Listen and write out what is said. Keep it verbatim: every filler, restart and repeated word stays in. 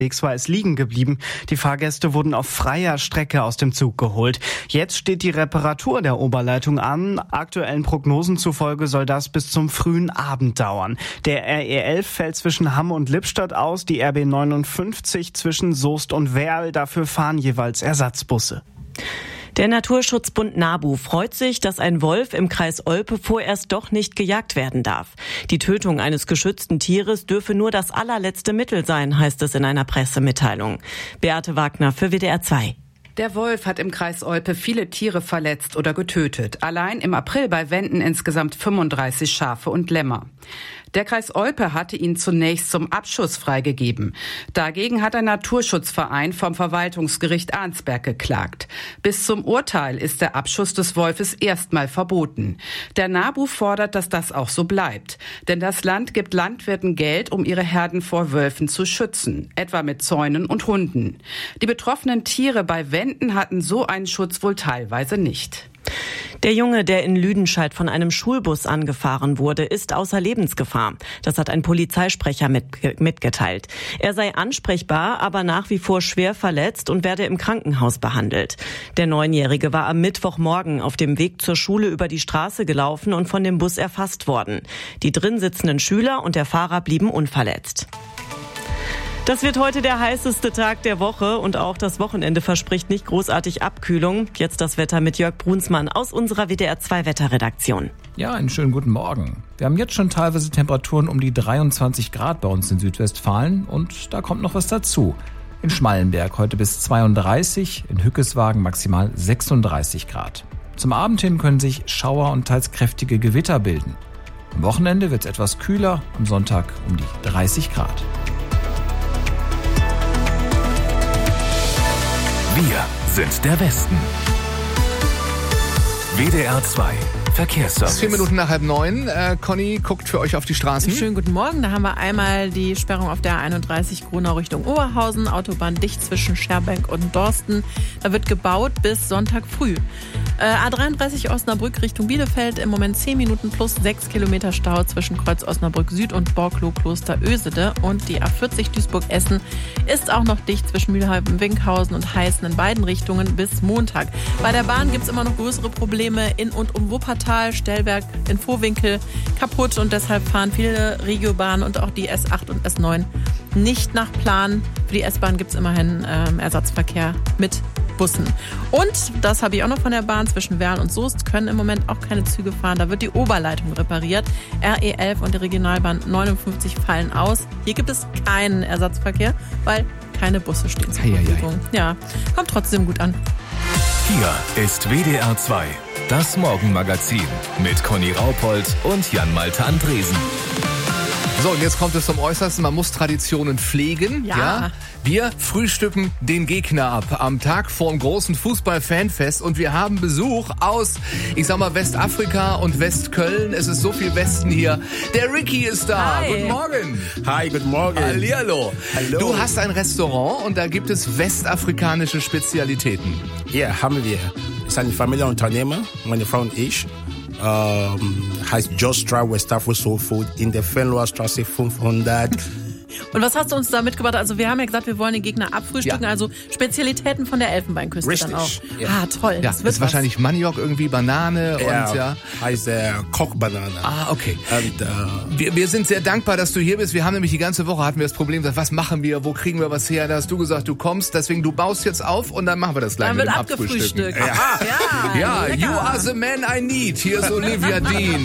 war es liegen geblieben. Die Fahrgäste wurden auf freier Strecke aus dem Zug geholt. Jetzt steht die Reparatur der Oberleitung an. Aktuellen Prognosen zufolge soll das bis zum frühen Abend dauern. Der R E elf fällt zwischen Hamm und Lippstadt aus, die R B neunundfünfzig zwischen Soest und Werl. Dafür fahren jeweils Ersatzbusse. Der Naturschutzbund NABU freut sich, dass ein Wolf im Kreis Olpe vorerst doch nicht gejagt werden darf. Die Tötung eines geschützten Tieres dürfe nur das allerletzte Mittel sein, heißt es in einer Pressemitteilung. Beate Wagner für W D R zwei. Der Wolf hat im Kreis Olpe viele Tiere verletzt oder getötet. Allein im April bei Wenden insgesamt fünfunddreißig Schafe und Lämmer. Der Kreis Olpe hatte ihn zunächst zum Abschuss freigegeben. Dagegen hat ein Naturschutzverein vom Verwaltungsgericht Arnsberg geklagt. Bis zum Urteil ist der Abschuss des Wolfes erstmal verboten. Der NABU fordert, dass das auch so bleibt. Denn das Land gibt Landwirten Geld, um ihre Herden vor Wölfen zu schützen, etwa mit Zäunen und Hunden. Die betroffenen Tiere bei Wenden hatten so einen Schutz wohl teilweise nicht. Der Junge, der in Lüdenscheid von einem Schulbus angefahren wurde, ist außer Lebensgefahr. Das hat ein Polizeisprecher mit, mitgeteilt. Er sei ansprechbar, aber nach wie vor schwer verletzt und werde im Krankenhaus behandelt. Der Neunjährige war am Mittwochmorgen auf dem Weg zur Schule über die Straße gelaufen und von dem Bus erfasst worden. Die drin sitzenden Schüler und der Fahrer blieben unverletzt. Das wird heute der heißeste Tag der Woche und auch das Wochenende verspricht nicht großartig Abkühlung. Jetzt das Wetter mit Jörg Brunsmann aus unserer W D R zwei Wetterredaktion. Ja, einen schönen guten Morgen. Wir haben jetzt schon teilweise Temperaturen um die dreiundzwanzig Grad bei uns in Südwestfalen und da kommt noch was dazu. In Schmallenberg heute bis zweiunddreißig, in Hückeswagen maximal sechsunddreißig Grad. Zum Abend hin können sich Schauer und teils kräftige Gewitter bilden. Am Wochenende wird es etwas kühler, am Sonntag um die dreißig Grad. Wir sind der Westen. W D R zwei Verkehrsservice. Vier Minuten nach halb neun. Äh, Conny guckt für euch auf die Straßen. Schönen guten Morgen. Da haben wir einmal die Sperrung auf der einunddreißig Gronau Richtung Oberhausen. Autobahn dicht zwischen Scherbenk und Dorsten. Da wird gebaut bis Sonntag früh. Äh, A dreiunddreißig Osnabrück Richtung Bielefeld. Im Moment zehn Minuten plus sechs Kilometer Stau zwischen Kreuz Osnabrück Süd und Borkloh Kloster Ösede. Und die A vierzig Duisburg-Essen ist auch noch dicht zwischen Mülheim, Winkhausen und Heißen in beiden Richtungen bis Montag. Bei der Bahn gibt es immer noch größere Probleme in und um Wuppertal. Stellwerk in Vohwinkel kaputt und deshalb fahren viele Regiobahnen und auch die S acht und S neun nicht nach Plan. Für die S-Bahn gibt es immerhin ähm, Ersatzverkehr mit Bussen. Und, das habe ich auch noch von der Bahn, zwischen Werl und Soest können im Moment auch keine Züge fahren. Da wird die Oberleitung repariert. R E elf und die Regionalbahn neunundfünfzig fallen aus. Hier gibt es keinen Ersatzverkehr, weil keine Busse stehen zur Verfügung. Ja, kommt trotzdem gut an. Hier ist W D R zwei, das Morgenmagazin mit Conny Raupold und Jan-Malte Andresen. So, und jetzt kommt es zum Äußersten. Man muss Traditionen pflegen. Ja. ja. Wir frühstücken den Gegner ab am Tag vor dem großen Fußball-Fanfest. Und wir haben Besuch aus, ich sag mal, Westafrika und Westköln. Es ist so viel Westen hier. Der Ricky ist da. Hi. Guten Morgen. Hi, guten Morgen. Hallihallo. Hallo. Du hast ein Restaurant und da gibt es westafrikanische Spezialitäten. Ja, haben wir. Es ist ein Familienunternehmer, meine Frau und ich. Ähm, heißt Jostra West Africa Soul Food in der Venloer Straße fünfhundert. Und was hast du uns da mitgebracht? Also wir haben ja gesagt, wir wollen den Gegner abfrühstücken, Ja. also Spezialitäten von der Elfenbeinküste Richtig, dann auch. ja. Ah, toll. Ja, das das wird ist wahrscheinlich Maniok, irgendwie Banane Ja, und ja. heißt äh, Kochbanane. Ah, okay. Und, äh, Wir, wir sind sehr dankbar, dass du hier bist. Wir haben nämlich die ganze Woche hatten wir das Problem, gesagt, was machen wir, wo kriegen wir was her? Da hast du gesagt, du kommst, deswegen du baust jetzt auf und dann machen wir das gleich Dann mit wird dem abgefrühstückt. Abfrühstücken. Ja, Ja, lecker. you are the man I need. Hier ist Olivia Dean.